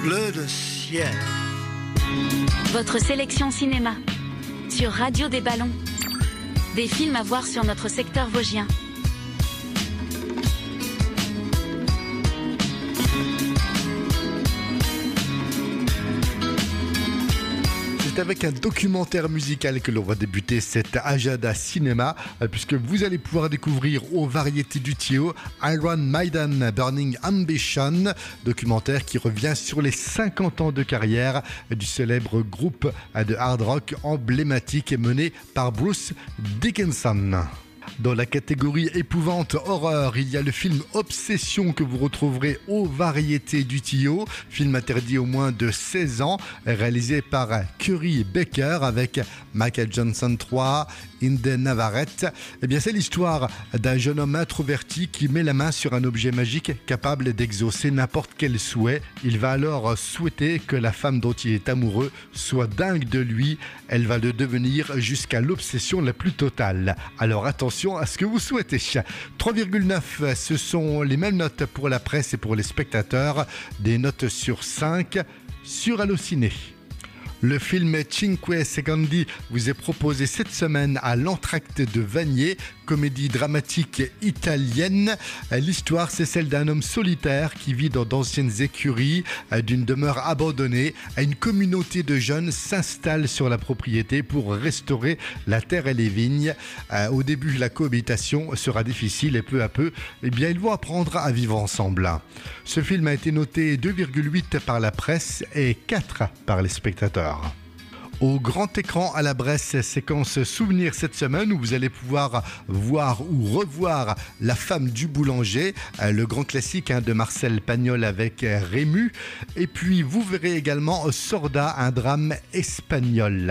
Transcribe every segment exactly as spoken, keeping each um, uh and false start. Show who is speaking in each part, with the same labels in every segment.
Speaker 1: bleu de ciel.
Speaker 2: Votre sélection cinéma sur Radio des Ballons. Des films à voir sur notre secteur vosgien.
Speaker 3: C'est avec un documentaire musical que l'on va débuter cette Agenda Cinéma, puisque vous allez pouvoir découvrir aux variétés du Thio Iron Maiden Burning Ambition, documentaire qui revient sur les cinquante ans de carrière du célèbre groupe de hard rock emblématique mené par Bruce Dickinson. Dans la catégorie épouvante horreur, il y a le film Obsession que vous retrouverez aux variétés du Thio, film interdit aux moins de seize ans, réalisé par Curry Baker avec Michael Johnson trois, Inde Navarrete. Eh bien, c'est l'histoire d'un jeune homme introverti qui met la main sur un objet magique capable d'exaucer n'importe quel souhait. Il va alors souhaiter que la femme dont il est amoureux soit dingue de lui. Elle va le devenir jusqu'à l'obsession la plus totale. Alors attention à ce que vous souhaitez. trois virgule neuf, ce sont les mêmes notes pour la presse et pour les spectateurs. Des notes sur cinq sur Allociné. Le film Cinque Secondi vous est proposé cette semaine à l'Entracte de Vanier, comédie dramatique italienne. L'histoire, c'est celle d'un homme solitaire qui vit dans d'anciennes écuries d'une demeure abandonnée. Une communauté de jeunes s'installe sur la propriété pour restaurer la terre et les vignes. Au début, la cohabitation sera difficile et peu à peu, eh bien, ils vont apprendre à vivre ensemble. Ce film a été noté deux virgule huit par la presse et quatre par les spectateurs. Au grand écran à la Bresse, séquence souvenir cette semaine où vous allez pouvoir voir ou revoir La femme du boulanger, le grand classique hein, de Marcel Pagnol avec Rému. Et puis vous verrez également Sorda, un drame espagnol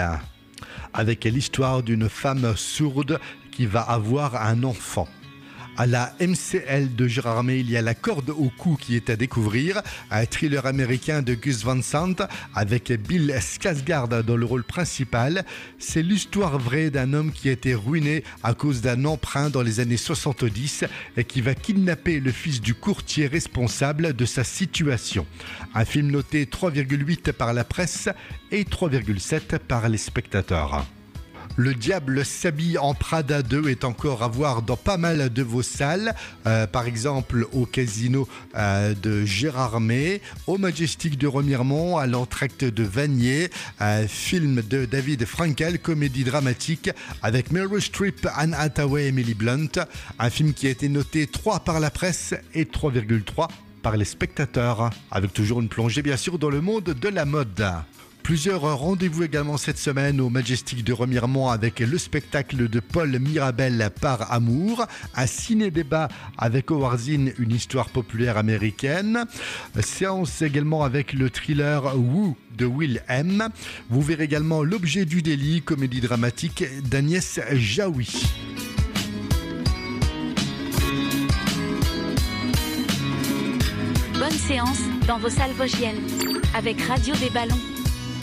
Speaker 3: avec l'histoire d'une femme sourde qui va avoir un enfant. À la M C L de Gérard May, il y a La corde au cou qui est à découvrir, un thriller américain de Gus Van Sant avec Bill Skarsgård dans le rôle principal. C'est l'histoire vraie d'un homme qui a été ruiné à cause d'un emprunt dans les années soixante-dix et qui va kidnapper le fils du courtier responsable de sa situation. Un film noté trois virgule huit par la presse et trois virgule sept par les spectateurs. Le diable s'habille en Prada deux est encore à voir dans pas mal de vos salles, euh, par exemple au Casino euh, de Gérard May, au Majestic de Remiremont, à l'Entracte de Vanier, un film de David Frankel, comédie dramatique avec Meryl Streep, Anne Hathaway et Emily Blunt, un film qui a été noté trois par la presse et trois virgule trois par les spectateurs, avec toujours une plongée bien sûr dans le monde de la mode. Plusieurs rendez-vous également cette semaine au Majestic de Remiremont avec le spectacle de Paul Mirabel Par Amour, un ciné-débat avec Howard Zinn, une histoire populaire américaine, séance également avec le thriller Woo de Will M. Vous verrez également L'objet du délit, comédie dramatique d'Agnès Jaoui.
Speaker 2: Bonne séance dans vos salles vosgiennes avec Radio des Ballons.